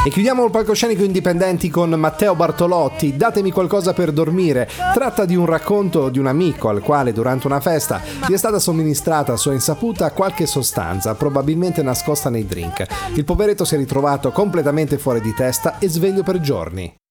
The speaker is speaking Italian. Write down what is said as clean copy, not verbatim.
E chiudiamo il palcoscenico indipendenti con Matteo Bartolotti, Datemi qualcosa per dormire. Tratta di un racconto di un amico al quale durante una festa gli è stata somministrata a sua insaputa qualche sostanza, probabilmente nascosta nei drink. Il poveretto si è ritrovato completamente fuori di testa e sveglio per giorni.